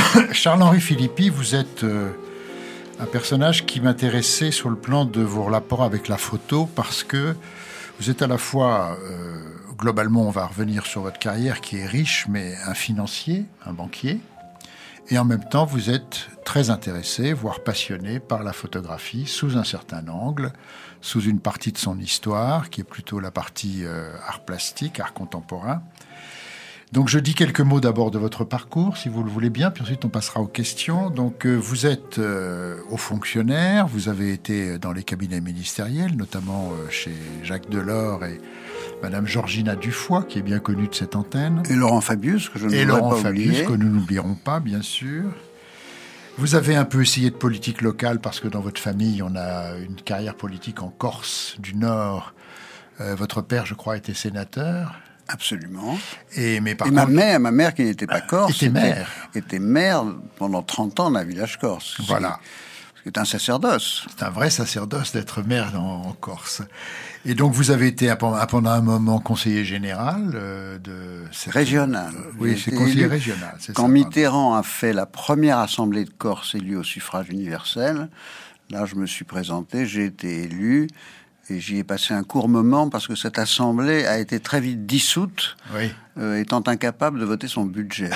Charles-Henri Philippi, vous êtes un personnage qui m'intéressait sur le plan de vos rapports avec la photo, parce que vous êtes à la fois, globalement, on va revenir sur votre carrière qui est riche, mais un financier, un banquier, et en même temps, vous êtes très intéressé, voire passionné par la photographie sous un certain angle, sous une partie de son histoire, qui est plutôt la partie art plastique, art contemporain. Donc je dis quelques mots d'abord de votre parcours, si vous le voulez bien, puis ensuite on passera aux questions. Donc vous êtes haut fonctionnaire, vous avez été dans les cabinets ministériels, notamment chez Jacques Delors et Madame Georgina Dufoy, qui est bien connue de cette antenne. Et Laurent Fabius, que je ne voudrais pas oublier. Et Laurent Fabius, que nous n'oublierons pas, bien sûr. Vous avez un peu essayé de politique locale, parce que dans votre famille, on a une carrière politique en Corse du Nord. Votre père, je crois, était sénateur. Absolument. Mais par contre, ma mère qui n'était pas corse, était maire pendant 30 ans d'un village corse. Voilà. C'est un sacerdoce. C'est un vrai sacerdoce d'être maire en Corse. Et donc vous avez été pendant un moment conseiller général régional. Oui, c'est conseiller régional. Quand Mitterrand a fait la première assemblée de Corse élue au suffrage universel, là je me suis présenté, j'ai été élu. Et j'y ai passé un court moment parce que cette assemblée a été très vite dissoute, oui. Étant incapable de voter son budget.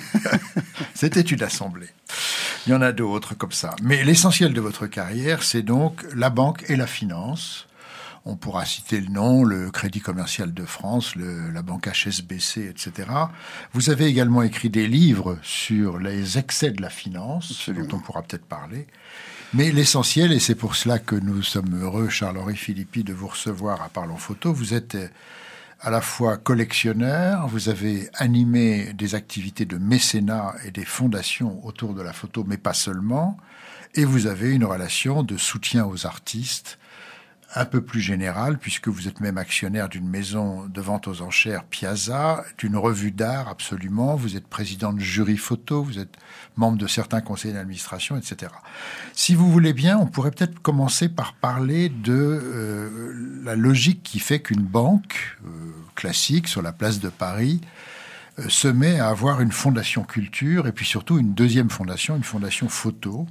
C'était une assemblée. Il y en a d'autres comme ça. Mais l'essentiel de votre carrière, c'est donc la banque et la finance. On pourra citer le nom, le Crédit Commercial de France, la banque HSBC, etc. Vous avez également écrit des livres sur les excès de la finance, Absolument. Dont on pourra peut-être parler. Mais l'essentiel, et c'est pour cela que nous sommes heureux, Charles-Henri Philippi, de vous recevoir à Parlons Photo, vous êtes à la fois collectionneur, vous avez animé des activités de mécénat et des fondations autour de la photo, mais pas seulement, et vous avez une relation de soutien aux artistes un peu plus générale, puisque vous êtes même actionnaire d'une maison de vente aux enchères Piazza, d'une revue d'art absolument, vous êtes président de jury photo, vous êtes membre de certains conseils d'administration, etc. Si vous voulez bien, on pourrait peut-être commencer par parler de la logique qui fait qu'une banque classique sur la place de Paris se met à avoir une fondation culture et puis surtout une deuxième fondation, une fondation photo.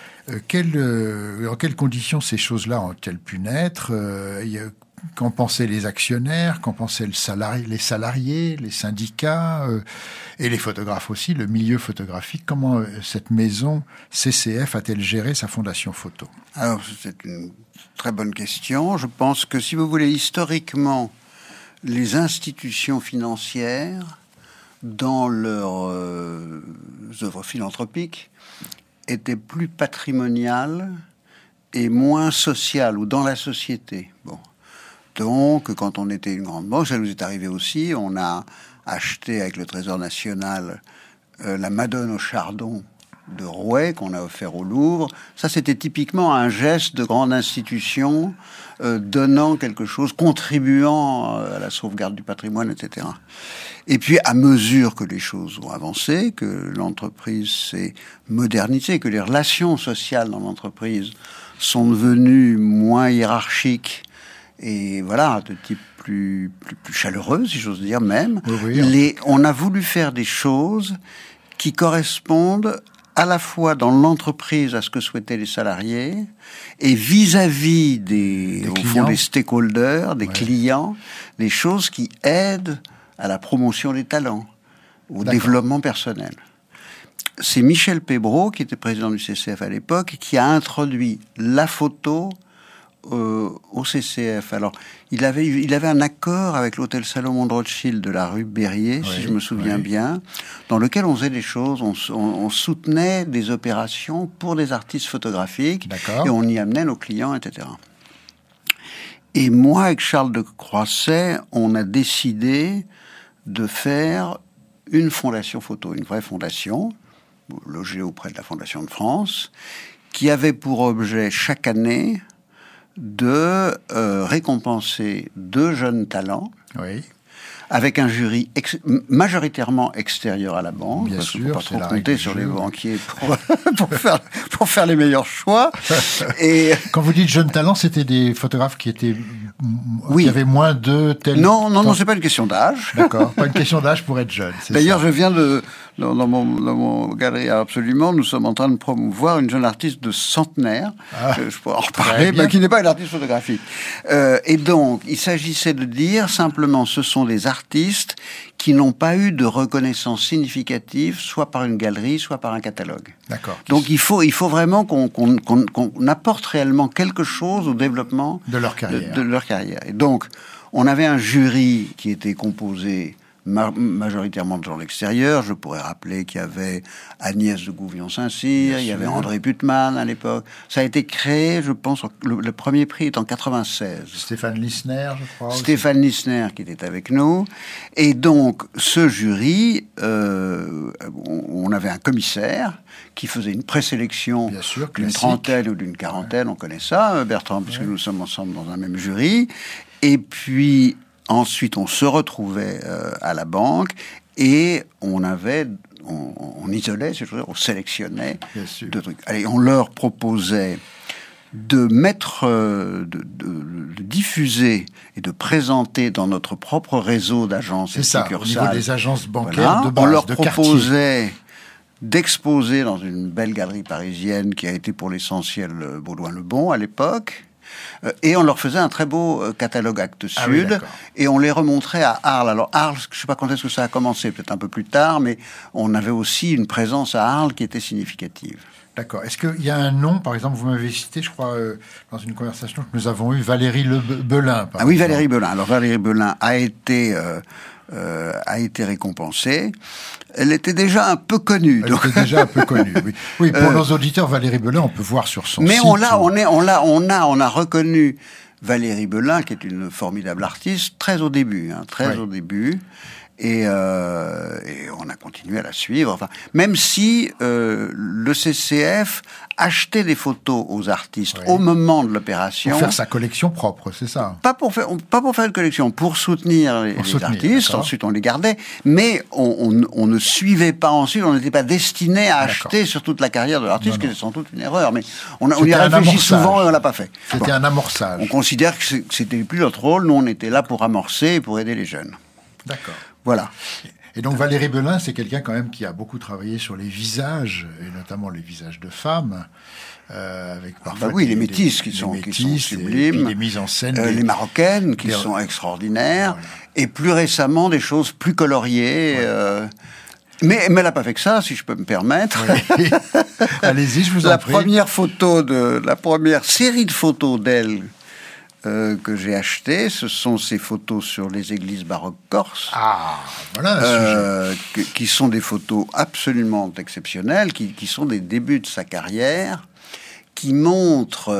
En quelles conditions ces choses-là ont-elles pu naître? Qu'en pensaient les actionnaires? Qu'en pensaient les salariés, les syndicats et les photographes aussi, le milieu photographique? Comment cette maison CCF a-t-elle géré sa fondation photo? Alors, c'est une très bonne question. Je pense que, si vous voulez, historiquement, les institutions financières, dans leurs œuvres philanthropiques, était plus patrimoniale et moins sociale, ou dans la société. Bon. Donc, quand on était une grande banque, ça nous est arrivé aussi, on a acheté avec le Trésor National la Madone au Chardon de Rouet, qu'on a offert au Louvre. Ça, c'était typiquement un geste de grande institution, donnant quelque chose, contribuant à la sauvegarde du patrimoine, etc. Et puis, à mesure que les choses ont avancé, que l'entreprise s'est modernisée, que les relations sociales dans l'entreprise sont devenues moins hiérarchiques et voilà, de type plus chaleureux, si j'ose dire même, oui. On a voulu faire des choses qui correspondent à la fois dans l'entreprise à ce que souhaitaient les salariés et vis-à-vis des stakeholders, des clients, des choses qui aident à la promotion des talents, au développement personnel. C'est Michel Pébreau, qui était président du CCF à l'époque, qui a introduit la photo au CCF. Alors, il avait un accord avec l'hôtel Salomon de Rothschild de la rue Berryer, si je me souviens bien, dans lequel on faisait des choses, on soutenait des opérations pour des artistes photographiques, et on y amenait nos clients, etc. Et moi, avec Charles de Croisset, on a décidé de faire une fondation photo, une vraie fondation, logée auprès de la Fondation de France, qui avait pour objet chaque année de récompenser 2 jeunes talents, avec un jury majoritairement extérieur à la banque. Bien parce sûr, qu'il ne faut pas trop compter sur les banquiers pour faire les meilleurs choix. Et quand vous dites jeunes talents, c'était des photographes qui avaient moins de tels... Non, c'est pas une question d'âge. D'accord, pas une question d'âge pour être jeune. D'ailleurs, je viens de dans mon galerie absolument, nous sommes en train de promouvoir une jeune artiste de centenaire, je pourrais en reparler, mais qui n'est pas une artiste photographique. Et donc, il s'agissait de dire simplement, ce sont des artistes qui n'ont pas eu de reconnaissance significative, soit par une galerie, soit par un catalogue. D'accord. Donc il faut vraiment qu'on apporte réellement quelque chose au développement de leur carrière. De leur carrière. Et donc, on avait un jury qui était composé majoritairement de gens de l'extérieur. Je pourrais rappeler qu'il y avait Agnès de Gouvion-Saint-Cyr, il y avait André Putman à l'époque. Ça a été créé, je pense, le premier prix est en 96. Stéphane Lissner, je crois. Stéphane Lissner qui était avec nous. Et donc, ce jury, on avait un commissaire qui faisait une présélection d'une trentaine ou d'une quarantaine, on connaît ça, Bertrand, puisque nous sommes ensemble dans un même jury. Et puis, ensuite, on se retrouvait à la banque et on isolait, c'est-à-dire on sélectionnait deux trucs. Allez, on leur proposait de mettre, de diffuser et de présenter dans notre propre réseau d'agences et succursales. C'est ça, au niveau des agences bancaires de base, on leur de proposait quartier. D'exposer dans une belle galerie parisienne qui a été pour l'essentiel Baudouin-le-Bon à l'époque. Et on leur faisait un très beau catalogue Actes Sud, et on les remontrait à Arles. Alors Arles, je ne sais pas quand est-ce que ça a commencé, peut-être un peu plus tard, mais on avait aussi une présence à Arles qui était significative. D'accord. Est-ce qu'il y a un nom, par exemple, vous m'avez cité, je crois, dans une conversation que nous avons eue, Valérie Belin. Oui, Valérie Belin. Alors Valérie Belin a été récompensée. Elle était déjà un peu connue. Oui, pour nos auditeurs, Valérie Belin, on peut voir sur son site. Mais on a reconnu Valérie Belin, qui est une formidable artiste, très au début. Et on a continué à la suivre. Enfin, même si le CCF achetait des photos aux artistes au moment de l'opération. Pour faire sa collection propre, c'est ça? Pas pour faire une collection, pour soutenir les artistes. D'accord. Ensuite, on les gardait. Mais on ne suivait pas ensuite, on n'était pas destiné à acheter sur toute la carrière de l'artiste, ce qui est sans doute une erreur. Mais on y a réfléchi souvent et on l'a pas fait. C'était un amorçage. On considère que c'était plus notre rôle. Nous, on était là pour amorcer et pour aider les jeunes. D'accord. Voilà. Et donc Valérie Belin, c'est quelqu'un quand même qui a beaucoup travaillé sur les visages, et notamment les visages de femmes, avec parfois les métisses qui sont sublimes, les mises en scène, les marocaines qui sont extraordinaires, et plus récemment des choses plus coloriées. Mais elle n'a pas fait que ça, si je peux me permettre. Oui. Allez-y, je vous en prie. La première série de photos d'elle que j'ai acheté, ce sont ces photos sur les églises baroques corses. Ah, voilà un sujet. Qui sont des photos absolument exceptionnelles, qui sont des débuts de sa carrière, qui montrent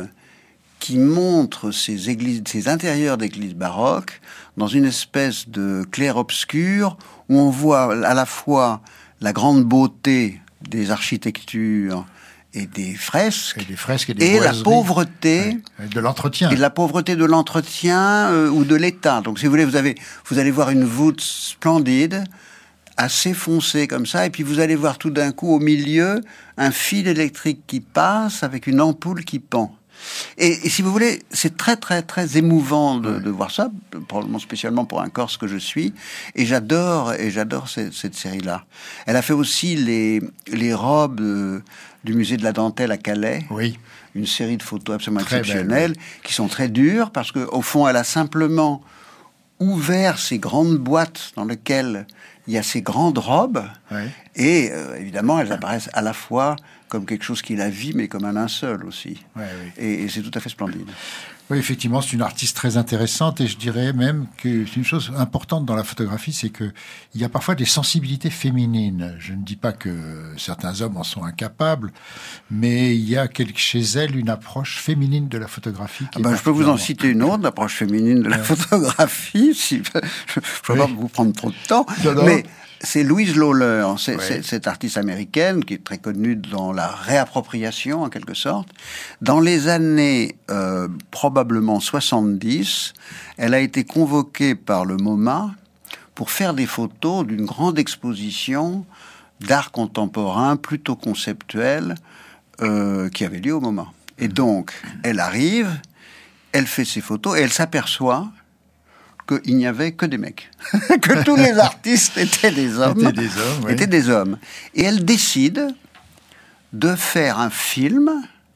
ces intérieurs d'églises baroques dans une espèce de clair-obscur où on voit à la fois la grande beauté des architectures et des fresques, et la pauvreté de l'entretien. Et de la pauvreté de l'entretien ou de l'état. Donc, si vous voulez, vous allez voir une voûte splendide, assez foncée comme ça, et puis vous allez voir tout d'un coup au milieu un fil électrique qui passe avec une ampoule qui pend. Et si vous voulez, c'est très très très émouvant de voir ça, probablement spécialement pour un Corse que je suis, et j'adore cette série-là. Elle a fait aussi les robes du musée de la dentelle à Calais. Oui. Une série de photos absolument exceptionnelles, qui sont très dures, parce qu'au fond, elle a simplement ouvert ces grandes boîtes dans lesquelles il y a ces grandes robes, et évidemment, elles apparaissent à la fois comme quelque chose qui est la vie, mais comme un linceul aussi. Et c'est tout à fait splendide. Oui, effectivement, c'est une artiste très intéressante, et je dirais même que c'est une chose importante dans la photographie, c'est que il y a parfois des sensibilités féminines. Je ne dis pas que certains hommes en sont incapables, mais il y a chez elle une approche féminine de la photographie. Je peux vous en citer une autre, l'approche féminine de la photographie, je ne vais pas vous prendre trop de temps, mais c'est Louise Lawler, cette artiste américaine qui est très connue dans la réappropriation, en quelque sorte. Dans les années probablement 70, elle a été convoquée par le MoMA pour faire des photos d'une grande exposition d'art contemporain, plutôt conceptuel, qui avait lieu au MoMA. Et donc, elle arrive, elle fait ses photos, et elle s'aperçoit qu'il n'y avait que des mecs, que tous les artistes étaient des hommes. Étaient des hommes. Et elle décide de faire un film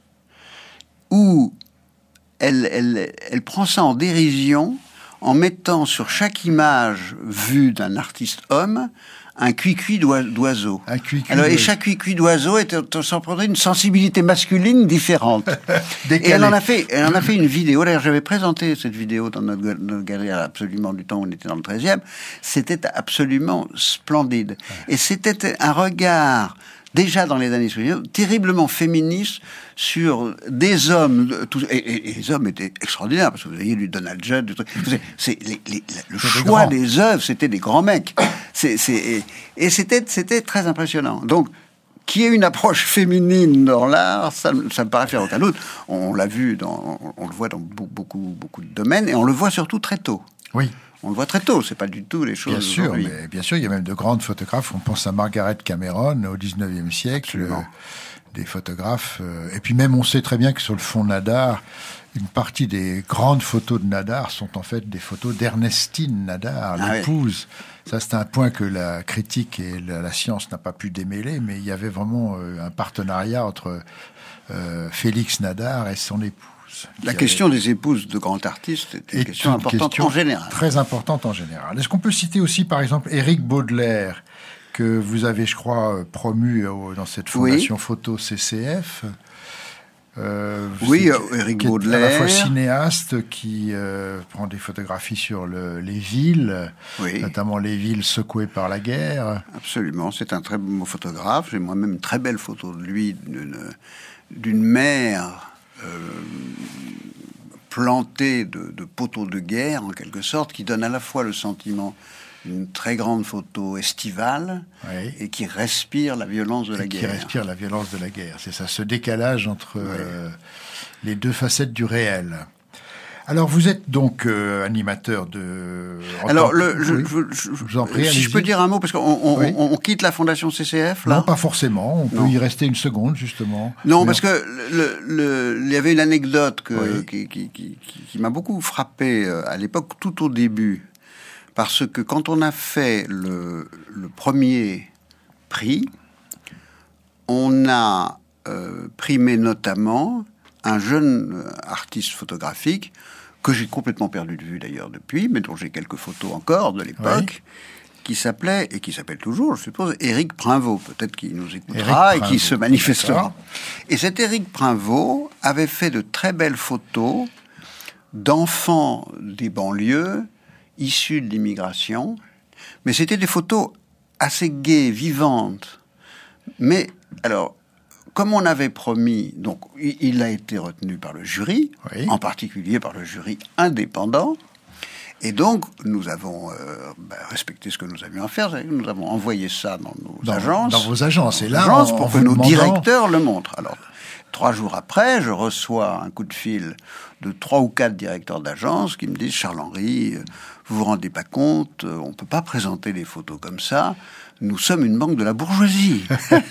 où elle prend ça en dérision en mettant sur chaque image vue d'un artiste homme un cuicui d'oiseau. Et chaque cuicui d'oiseau s'en prenait une sensibilité masculine différente. Et elle en a fait une vidéo. D'ailleurs, j'avais présenté cette vidéo dans notre galerie absolument du temps où on était dans le 13e. C'était absolument splendide. Ouais. Et c'était un regard, déjà dans les années 60, terriblement féministe sur des hommes. Et les hommes étaient extraordinaires, parce que vous voyez du Donald Judd, le choix des œuvres, c'était des grands mecs. Et c'était très impressionnant. Donc, qu'il y ait une approche féminine dans l'art, ça me paraît faire aucun doute. On l'a vu, on le voit dans beaucoup de domaines, et on le voit surtout très tôt. Oui. On le voit très tôt, c'est pas du tout les choses. Bien sûr, mais bien sûr, il y a même de grandes photographes. On pense à Margaret Cameron au 19e siècle, des photographes. Et puis même, on sait très bien que sur le fond Nadar, une partie des grandes photos de Nadar sont en fait des photos d'Ernestine Nadar, l'épouse. Oui. Ça, c'est un point que la critique et la science n'a pas pu démêler, mais il y avait vraiment un partenariat entre Félix Nadar et son épouse. La question des épouses de grands artistes est une question importante en général. Très importante en général. Est-ce qu'on peut citer aussi, par exemple, Éric Baudelaire, que vous avez, je crois, promu dans cette fondation photo CCF Éric Baudelaire. À la fois cinéaste qui prend des photographies sur les villes, notamment les villes secouées par la guerre. Absolument, c'est un très beau photographe. J'ai moi-même une très belle photo de lui, d'une mer plantée de poteaux de guerre, en quelque sorte, qui donne à la fois le sentiment d'une très grande photo estivale et qui respire la violence de la guerre. Qui respire la violence de la guerre. C'est ça, ce décalage entre les deux facettes du réel. Alors, vous êtes donc animateur de... Alors, je vous en prie, si je peux dire un mot, parce qu'on quitte la Fondation CCF, là. Non, pas forcément. On peut y rester une seconde, justement. Non, parce que il y avait une anecdote qui m'a beaucoup frappé à l'époque, tout au début. Parce que quand on a fait le premier prix, on a primé notamment un jeune artiste photographique que j'ai complètement perdu de vue d'ailleurs depuis, mais dont j'ai quelques photos encore de l'époque, qui s'appelait, et qui s'appelle toujours, je suppose, Éric Prinvaux. Peut-être qu'il nous écoutera et qu'il se manifestera. Et cet Éric Prinvaux avait fait de très belles photos d'enfants des banlieues issus de l'immigration, mais c'était des photos assez gaies, vivantes. Mais, alors, comme on avait promis, donc il a été retenu par le jury, en particulier par le jury indépendant, et donc nous avons respecté ce que nous avions à faire, nous avons envoyé ça dans nos agences. Dans vos agences, et là, pour que nos directeurs le montrent. Alors, 3 jours après, je reçois un coup de fil de 3 ou 4 directeurs d'agence qui me disent « Charles-Henri, vous vous rendez pas compte, on peut pas présenter des photos comme ça, nous sommes une banque de la bourgeoisie. »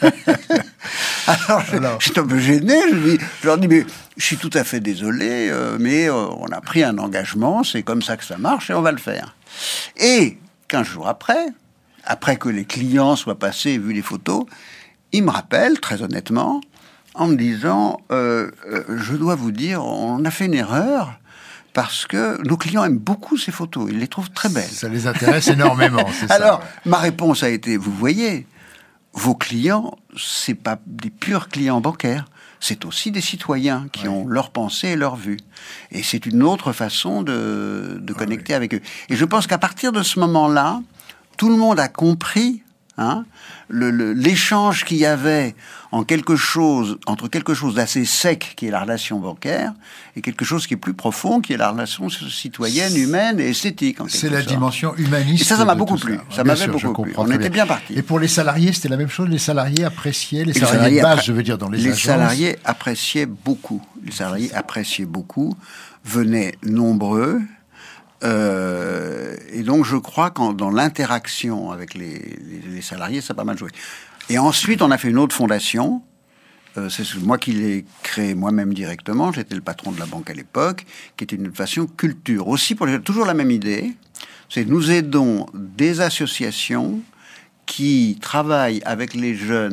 Alors, j'étais un peu gêné, je leur dis « Mais je suis tout à fait désolé, mais on a pris un engagement, c'est comme ça que ça marche et on va le faire. » Et 15 jours après que les clients soient passés et vu les photos, ils me rappellent, très honnêtement, en me disant je dois vous dire, on a fait une erreur parce que nos clients aiment beaucoup ces photos, ils les trouvent très belles. Ça les intéresse énormément, c'est ça. Alors, ma réponse a été, vous voyez, vos clients, c'est pas des purs clients bancaires, c'est aussi des citoyens qui ont leur pensée et leur vue. Et c'est une autre façon de connecter avec eux. Et je pense qu'à partir de ce moment-là, tout le monde a compris l'échange qu'il y avait entre quelque chose d'assez sec qui est la relation bancaire et quelque chose qui est plus profond qui est la relation citoyenne, humaine et esthétique. C'est la dimension humaniste. Et ça m'a beaucoup plu. Ça m'avait beaucoup plu. On était bien partis. Et pour les salariés, c'était la même chose. Les salariés appréciaient, les salariés de base, je veux dire, dans les agences. Les salariés appréciaient beaucoup. Les salariés appréciaient beaucoup, venaient nombreux. Et donc je crois que dans l'interaction avec les salariés, ça a pas mal joué. Et ensuite, on a fait une autre fondation. C'est moi qui l'ai créée moi-même directement. J'étais le patron de la banque à l'époque, qui était une fondation culture. Aussi, toujours la même idée. C'est nous aidons des associations qui travaillent avec les jeunes